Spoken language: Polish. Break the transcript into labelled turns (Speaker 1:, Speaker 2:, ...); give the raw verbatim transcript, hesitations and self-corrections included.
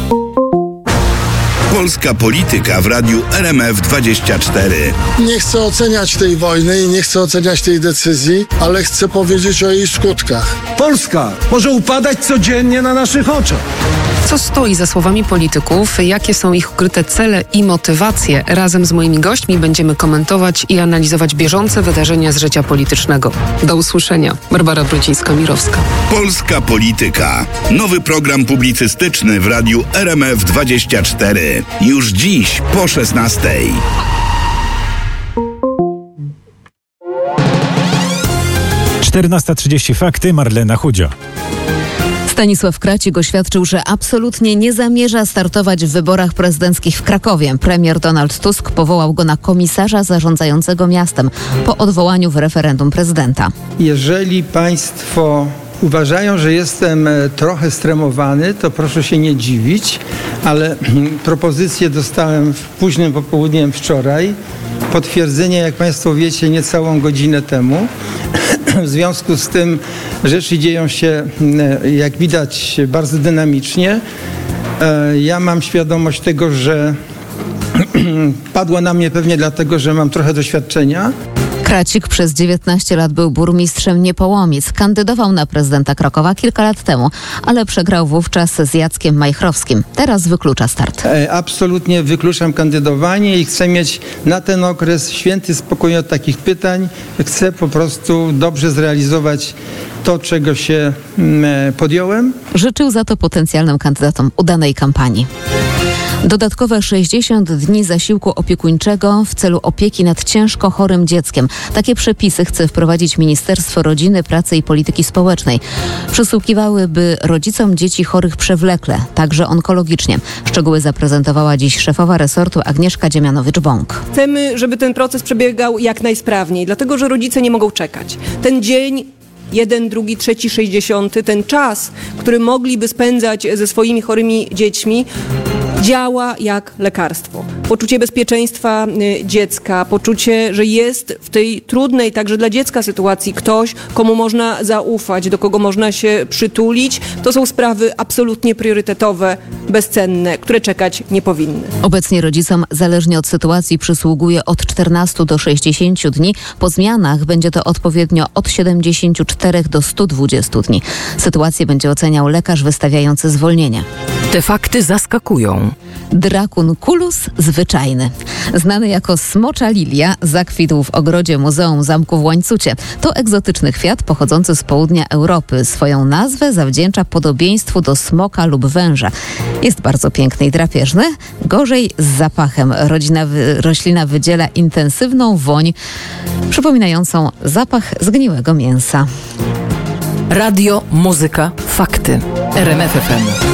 Speaker 1: Polska polityka w radiu R M F dwadzieścia cztery.
Speaker 2: Nie chcę oceniać tej wojny i nie chcę oceniać tej decyzji, ale chcę powiedzieć o jej skutkach.
Speaker 3: Polska może upadać codziennie na naszych oczach.
Speaker 4: Co stoi za słowami polityków, jakie są ich ukryte cele i motywacje? Razem z moimi gośćmi będziemy komentować i analizować bieżące wydarzenia z życia politycznego. Do usłyszenia. Barbara Brudzińska-Mirowska.
Speaker 1: Polska polityka. Nowy program publicystyczny w radiu R M F dwadzieścia cztery. Już dziś po szesnastej.
Speaker 5: czternasta trzydzieści fakty, Marlena Chudzio.
Speaker 6: Stanisław Kracik oświadczył, że absolutnie nie zamierza startować w wyborach prezydenckich w Krakowie. Premier Donald Tusk powołał go na komisarza zarządzającego miastem po odwołaniu w referendum prezydenta.
Speaker 7: Jeżeli państwo uważają, że jestem trochę stremowany, to proszę się nie dziwić, ale propozycję dostałem późnym popołudniem wczoraj. Potwierdzenie, jak państwo wiecie, niecałą godzinę temu. W związku z tym rzeczy dzieją się, jak widać, bardzo dynamicznie. Ja mam świadomość tego, że padło na mnie pewnie dlatego, że mam trochę doświadczenia.
Speaker 6: Kracik przez dziewiętnaście lat był burmistrzem Niepołomic. Kandydował na prezydenta Krakowa kilka lat temu, ale przegrał wówczas z Jackiem Majchrowskim. Teraz wyklucza start.
Speaker 7: Absolutnie wykluczam kandydowanie i chcę mieć na ten okres święty spokój od takich pytań. Chcę po prostu dobrze zrealizować to, czego się podjąłem.
Speaker 6: Życzył za to potencjalnym kandydatom udanej kampanii. Dodatkowe sześćdziesiąt dni zasiłku opiekuńczego w celu opieki nad ciężko chorym dzieckiem. Takie przepisy chce wprowadzić Ministerstwo Rodziny, Pracy i Polityki Społecznej. Przysługiwałyby rodzicom dzieci chorych przewlekle, także onkologicznie. Szczegóły zaprezentowała dziś szefowa resortu Agnieszka Dziemianowicz-Bąk.
Speaker 8: Chcemy, żeby ten proces przebiegał jak najsprawniej, dlatego że rodzice nie mogą czekać. Ten dzień jeden, drugi, trzeci, sześćdziesiąty, ten czas, który mogliby spędzać ze swoimi chorymi dziećmi, działa jak lekarstwo. Poczucie bezpieczeństwa dziecka, poczucie, że jest w tej trudnej także dla dziecka sytuacji ktoś, komu można zaufać, do kogo można się przytulić. To są sprawy absolutnie priorytetowe, bezcenne, które czekać nie powinny.
Speaker 6: Obecnie rodzicom zależnie od sytuacji przysługuje od czternastu do sześćdziesięciu dni. Po zmianach będzie to odpowiednio od siedemdziesięciu czterech do stu dwudziestu dni. Sytuację będzie oceniał lekarz wystawiający zwolnienie.
Speaker 4: Te fakty zaskakują.
Speaker 6: Dracunculus zwyczajny. Znany jako smocza lilia, zakwitł w ogrodzie Muzeum Zamku w Łańcucie. To egzotyczny kwiat pochodzący z południa Europy. Swoją nazwę zawdzięcza podobieństwu do smoka lub węża. Jest bardzo piękny i drapieżny. Gorzej z zapachem. Rodzina, roślina wydziela intensywną woń przypominającą zapach zgniłego mięsa.
Speaker 9: Radio, muzyka, fakty. R M F F M.